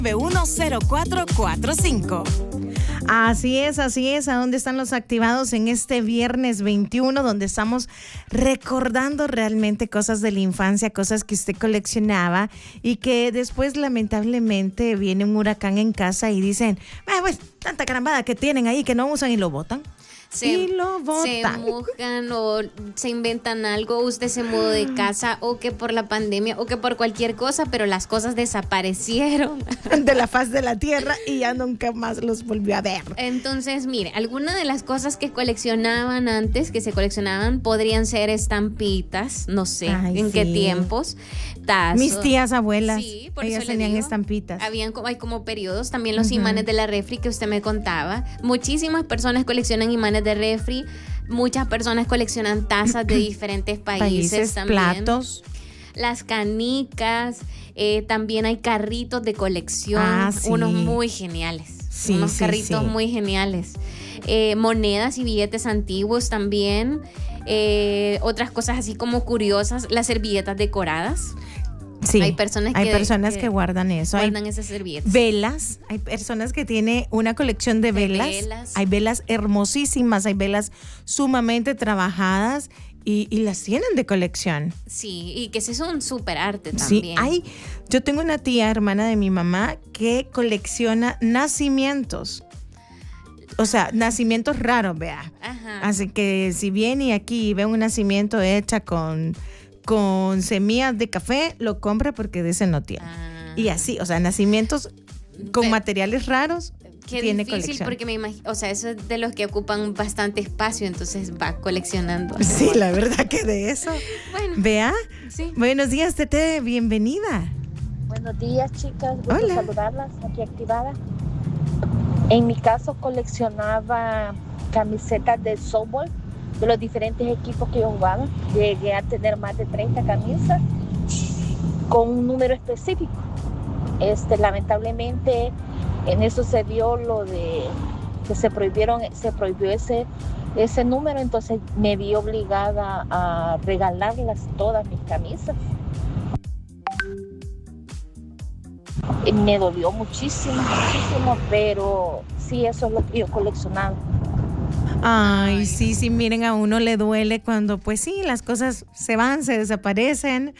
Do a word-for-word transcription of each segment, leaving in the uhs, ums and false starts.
uno cero cuatro cuatro cinco. Así es, así es. ¿A dónde están los activados en este viernes veintiuno, donde estamos recordando realmente cosas de la infancia, cosas que usted coleccionaba y que después lamentablemente viene un huracán en casa y dicen, ah, pues tanta carambada que tienen ahí que no usan y lo botan? Se, y lo botan. Se mojan o se inventan algo, usted se mudó de casa o que por la pandemia o que por cualquier cosa, pero las cosas desaparecieron de la faz de la tierra y ya nunca más los volvió a ver. Entonces, mire, algunas de las cosas que coleccionaban antes, que se coleccionaban, podrían ser estampitas, no sé Ay, en sí. qué tiempos, tazos. Mis tías abuelas, sí, por ellas eso le tenían digo, estampitas. Habían como, hay como periodos, también los Uh-huh. imanes de la refri que usted me contaba. Muchísimas personas coleccionan imanes de refri, muchas personas coleccionan tazas de diferentes países, Países, también. platos. Las canicas, eh, también hay carritos de colección, Ah, sí. unos muy geniales, Sí, unos sí, carritos sí. muy geniales. Eh, monedas y billetes antiguos también. Eh, otras cosas así como curiosas, las servilletas decoradas. Sí, Hay personas hay que- personas que que guardan eso. Guardan hay esas servilletas. velas, hay personas que tienen una colección de velas. velas. Hay velas hermosísimas, hay velas sumamente trabajadas y, y las tienen de colección. Sí, y que ese es un súper arte Sí, también. hay, yo tengo una tía hermana de mi mamá que colecciona nacimientos. O sea, nacimientos raros, vea. Ajá. Así que si viene aquí y ve un nacimiento hecha con, con semillas de café, lo compra porque de ese no tiene. Ah. Y así, o sea, nacimientos con Pe- materiales raros, Qué tiene difícil colección. porque me imagino, o sea, eso es de los que ocupan bastante espacio, entonces va coleccionando. Sí, la verdad que de eso. Bueno, Vea, sí. buenos días, Tete, bienvenida. Buenos días, chicas. Gusto Hola. saludarlas aquí activada. En mi caso coleccionaba camisetas de softball de los diferentes equipos que yo jugaba. Llegué a tener más de treinta camisas con un número específico. Este, lamentablemente en eso se dio lo de que se prohibieron, se prohibió ese, ese número, entonces me vi obligada a regalarlas todas mis camisas. Y me dolió muchísimo, muchísimo, pero sí, eso es lo que yo coleccionaba. Ay, Ay. sí, sí, miren, a uno le duele cuando, pues sí, las cosas se van, se desaparecen,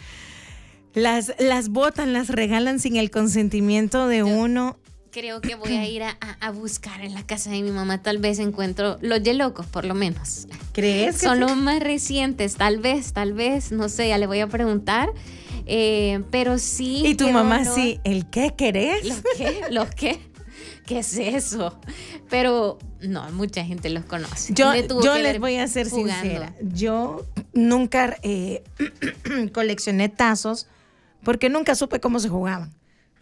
las, las botan, las regalan sin el consentimiento de uno. Creo que voy a ir a, a- a buscar en la casa de mi mamá. Tal vez encuentro los Yelocos, por lo menos. ¿Crees que Son sí? los más recientes, tal vez, tal vez, no sé, ya le voy a preguntar. Eh, pero sí. Y tu qué mamá dolor. sí, ¿el qué querés? ¿Los qué? ¿Los qué? ¿Qué es eso? Pero no, mucha gente los conoce. Yo, Me tuvo yo que les ver voy a ser jugando. sincera. Yo nunca eh, coleccioné tazos porque nunca supe cómo se jugaban.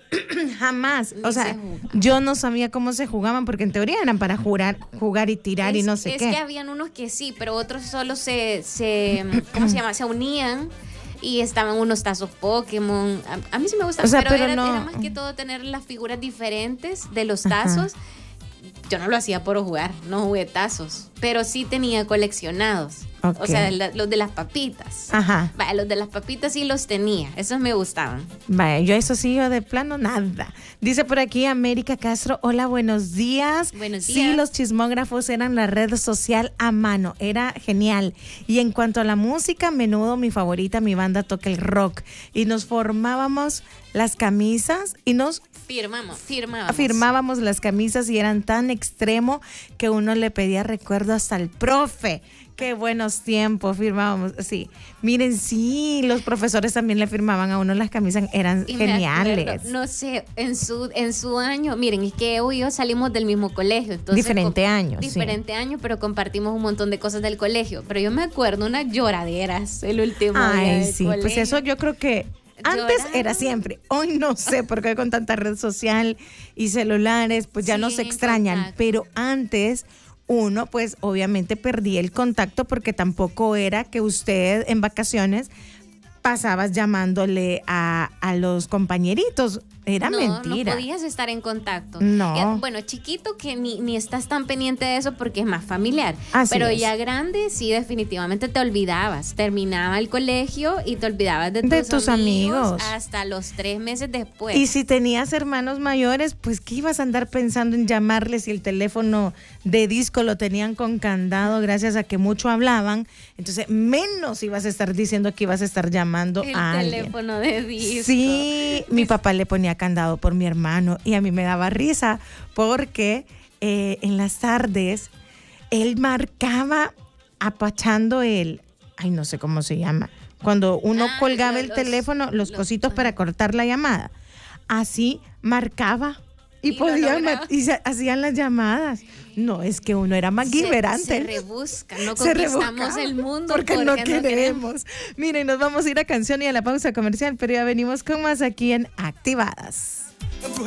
Jamás. Ni O sea, se jugaban. yo no sabía cómo se jugaban porque en teoría eran para jugar, jugar y tirar y Es- no sé es qué. que habían unos que sí, pero otros solo se, se ¿cómo se llama? Se unían y estaban unos tazos Pokémon. A, a mí sí me gusta, O sea, pero, pero era, no- era más que todo tener las figuras diferentes de los Ajá. tazos. Yo no lo hacía por jugar, no jugué tazos, pero sí tenía coleccionados. Ok. O sea, la- los de las papitas. Ajá. Vaya, los de las papitas sí los tenía, esos me gustaban. Vaya, yo eso sí, yo de plano nada. Dice por aquí América Castro, hola, buenos días. Buenos Sí, días. los chismógrafos eran la red social a mano, era genial. Y en cuanto a la música, menudo mi favorita, mi banda toca el rock. Y nos formábamos las camisas y nos Firmamos, firmábamos. firmábamos las camisas y eran tan extremo que uno le pedía recuerdo hasta al profe. Qué buenos tiempos, firmábamos, sí. Miren, sí, los profesores también le firmaban a uno las camisas, eran Y me geniales. acuerdo, no sé, en su en su año, miren, es que Evo y yo salimos del mismo colegio. Entonces, Diferente com- año, sí. Diferente año, pero compartimos un montón de cosas del colegio. Pero yo me acuerdo unas lloraderas el último día Ay, del sí, pues colegio. eso yo creo que antes Llorar. era siempre. Hoy no sé, porque con tanta red social y celulares, pues ya no se Siguen en extrañan. contacto. Pero antes uno, pues obviamente perdía el contacto porque tampoco era que usted en vacaciones pasabas llamándole a, a los compañeritos. Era no, mentira. No podías estar en contacto. No. Ya, bueno, chiquito que ni, ni estás tan pendiente de eso porque es más familiar. Así Pero es. ya grande, sí, definitivamente te olvidabas. Terminaba el colegio y te olvidabas de tus, De tus amigos. amigos hasta los tres meses después. Y si tenías hermanos mayores, pues ¿qué ibas a andar pensando en llamarles si el teléfono de disco lo tenían con candado gracias a que mucho hablaban? Entonces menos ibas a estar diciendo que ibas a estar llamando el a alguien. teléfono de disco. Sí, mi papá le ponía candado por mi hermano y a mí me daba risa porque eh, en las tardes él marcaba apachando el, ay no sé cómo se llama, cuando uno Ah, colgaba los- el teléfono, los, los- cositos para cortar la llamada, así marcaba y, Y lo podía lograba. ma- y se hacían las llamadas. No, es que uno era MacGyver Se, antes. se rebusca, no Se conquistamos rebuscaba, el mundo porque, porque, no no queremos. Miren, nos vamos a ir a canción y a la pausa comercial, pero ya venimos con más aquí en Activadas.